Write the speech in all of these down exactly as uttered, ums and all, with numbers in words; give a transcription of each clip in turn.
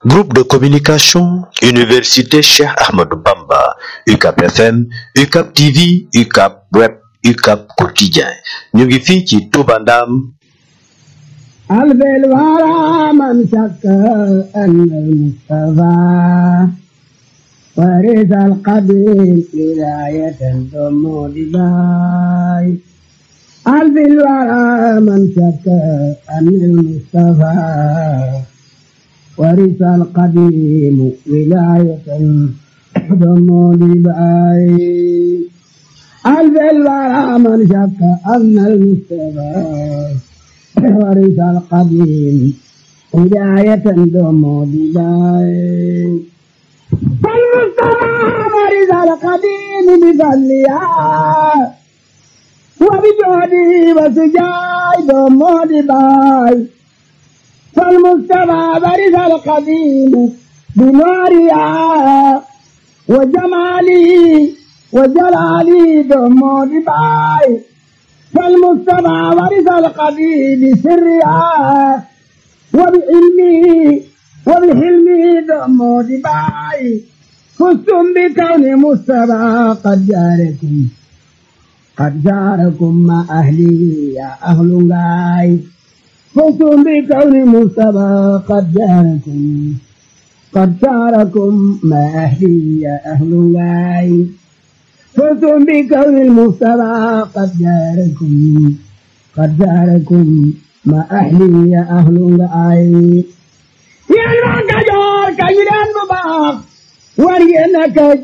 Groupe de communication, Université Cheikh Ahmadou Bamba, U C A P F M, U C A P T V, U C A P Web, U C A P Quotidien. ñu ngi fii ci Touba Ndam. البل ورا من شك أن المصطفى ورث القديم ولاية ضم دباي. البل ورا من شك أن المصطفى ورث القديم ولاية ضم دباي. البل ورا من شك أن المصطفى ورث القديم هداية دوم بداية. فالمصطفى ورث القديم بفضلها وبجهده وسجاي دوم بداية. فالمصطفى ورث القديم بنورها وجماله وجلاله دوم بداية. فالمصطفى ورث القديم بسرها وبعلمه وبحلمه دم دباي. فزتم بكون مصطفى قد جاركم قد جاركم مع أهلي يا أهل غاي. فزتم بكون مصطفى قد جاركم قد جاركم مع أهلي يا أهل غاي. فزتم بكون المصطفى قد جاركم قد جاركم ما أهلي يا أهل الآي. يا المكجور كيران مباق ورينك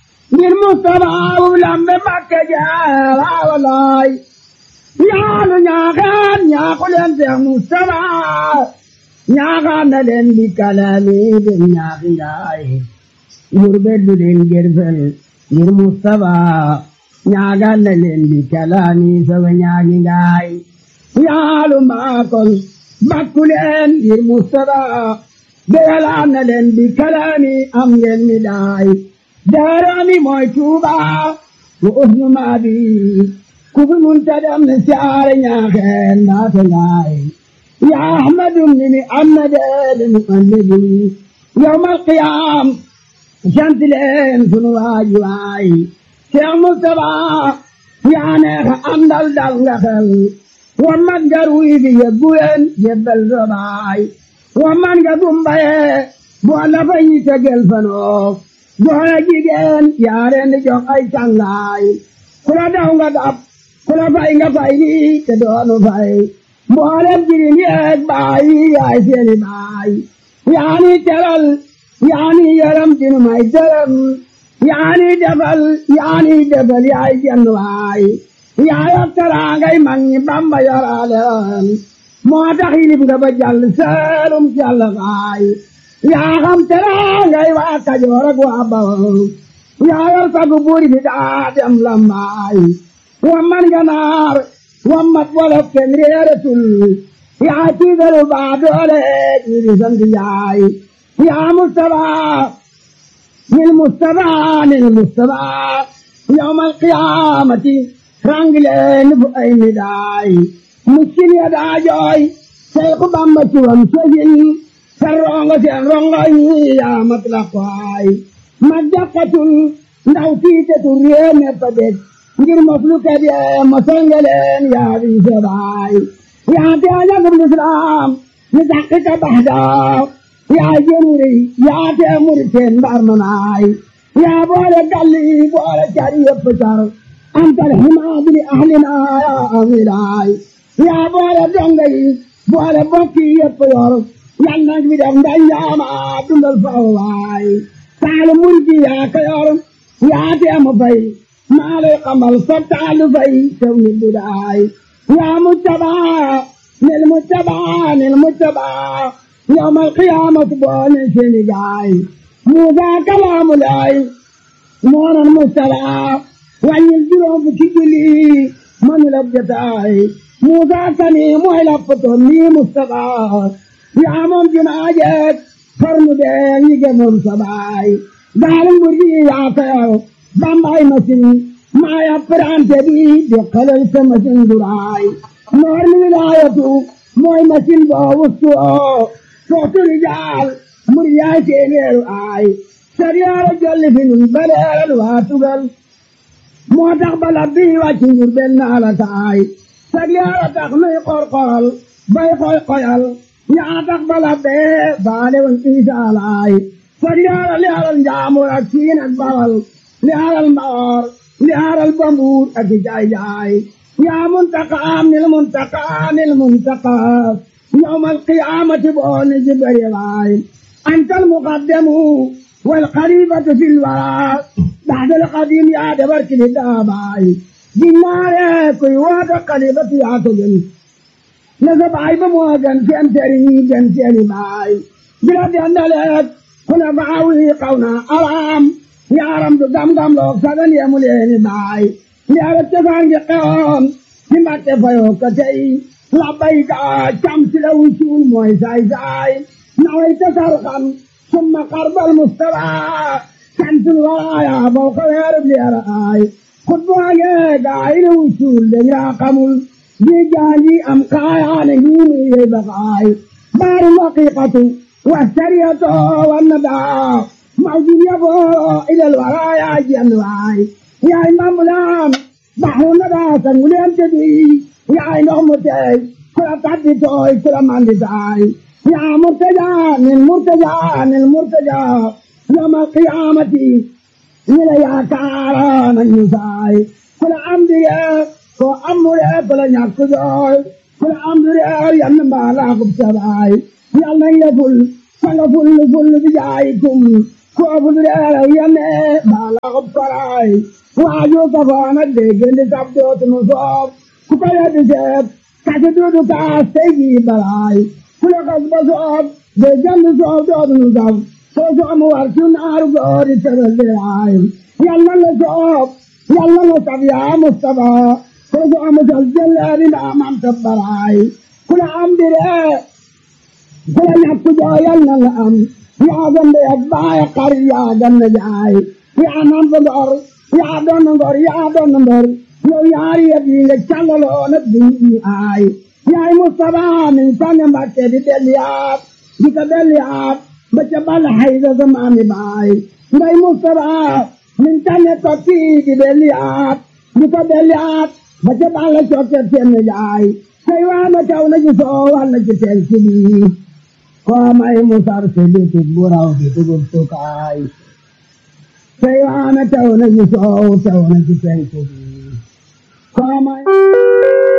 للمصطفى ولم مكجار ولاي. يا نياغان يا قلن يا مصطفى نياغان لن بكلامي بنياغي يربد للجرفل ngir Mustafa ñaagal na leen di kalaami sama ñaagi ngaay. yaalu maakol bakku leen ngir Mustafa beyalaan na leen di kalaami am ngeen mi daay. daarami mooy Tuuba wa usnu maabi ku fi munta dem ne siyaare ñaaxeen naata ngaay. ya ahmadum ni mi am na deede mu alladi yawmal qiyaam sant leen sunu waaji waay. Cheikh Moustapha yaa neex a àndal dal nga xel wa man nga ruy bi yebbu leen yebbal sa baay. wa man nga gumbaye boo la fa ñi tegel fanoo boole jigéen yaa leen di jox ay cangaay. ku la daw nga dab ku la fay nga fay lii te doonu fay mboolem jirim yeeg baay yaay seeni baay. yaa ni teral yaani yaram dinu may dërëm yaani defal yaani defal yaay jenn waay. yaaya teraangay mag ñi Bamba yoraleen moo tax yilib nga ba jàll seelum jàll waay. yaa xam teraangay waa Kajoor ak waa Bawol yaa yor sagu buur bi daa dem lambaay. wamman ganaar wammat wolof kenn réeratul yaa tiigalu baa doole ñi di sant yaay. يا مصطفى للمصطفى للمصطفى يوم القيامة رانجلين بأي مداي. مسكين يدا جوي شيخ بامبا شوام سجن سرونغ سرونغ يا مطلقاي. مجاقة نوتيتة ريم بدت ngir mafluka de masangalen ya bi sabai. يا تاج الإسلام لتحقق بحدا يا جنري يا تأمر سين بارمناي. يا بولا قلي بولا جاري بشر أنت الحماد لأهلنا يا أميراي. يا بولا دنگي بولا بكي يبير يا نجم دنگي يا ما دند الفواي. تعال مرجي يا كيار يا تأمبي ما لي قمل سبتعال في سوي البداي. يا متبع للمتبع للمتبع يوم القيامة بون سنجاي. موسى كلام الله مونا المستلع وعن الجروب كجلي من لبجتاي. موسى كني مهلفتني مستقى يا ممكن أجد فرم دين يجمم سباي. دار المرجي يا خير بامباي مسين ما يفران تبي بقلل سمسين دراي. نور من الآية mooy machine boo wustu oo sootu rijaal muryaay téeméeru aay sariyaara jolli fi nun baleeral waa tugal moo tax bala bii wàcc njur benn ala taay sariyaara tax nuy qorqoral bay xoy xoyal yaa tax bala bee baale woon isaalaay sariyaara li alal njaamur ak siin ak bawal li alal mbaor li alal bambuur ak jaay jaay yaa muntaqaam nil muntaqaam nil muntaqaam yawmal qiyaamati booni jibari waay antal muqaddamu wal xalifatu fil waraa ba'dal qadiim yaa dabar kili daabaay ginnaare kuy waata xalifatu yaa ko gën na sa baay ba moo gën seen sëriñ gën seeni baay bila dendaleek kuna baawi qawna araam yaaram du gam-gam loog sagan yemu leeni baay yaara cosaan gi xewoon ci Mbàkke fayoo ko tey labbayka cam si la wucuul mooy saay saay naway tasar xam summa xarbal mustafaa santul waraaya boo ko weerub leera aay xut boage gaay la wucuul dañ yaa xamul di jaanji am kaayaane ngiinu yey bakaay baaru haqiiqatu wa sariyatu wa nadaa mawjud yaboo ilal waraaya jenn waay yaay mbambulaan baxru nadaa sanguleen te di yaay ndox mu teey kula taddi tooy kula mandi taay yaa murtajaa nil murtajaa nil murtajaa yawmal qiyaamati nila yaakaara nañu saay kula amdiree ko amuree kula ñàkk jooy kula amdiree yann mbaalaa kub sabaay yal nañ la ful sanga ful ful bi jaayikum ko fuliree yanne mbaalaa kub karaay waaju kafaana déggandi sab dootunu soob ku ko yeddi seet kasi duudu kaas tey jii balaay ku la kas ba soob déggandi soob dootunu sab soo soomu war ci naaru goori tebel diraay yàlla la soob yàlla la sab yaa Mustafa soo soomu sal jëleeri ndaa mam tabbaraay ku la am diree ku la ñàkk joo yàlla la am yaa gande ak baay xar yaa ganna jaay yaa nam fa ngor yaa doon ngor yaa doon ngor yow yaari yëpp yi nga càllaloo na duñu aay yaay Mustafa min sànni Mbàkke di delliyaat di ko delliyaat ba ca bala hayda sa maami baay ngay Mustafa min sànni tokki di delliyaat di ko delliyaat ba ca bala cokke seen jaay say waana taw na ci soo walla ci teen ci bii koo may musar si bitik bu raw di dugub sukaay say waana taw na ci soo taw na ci teen ci bii koo may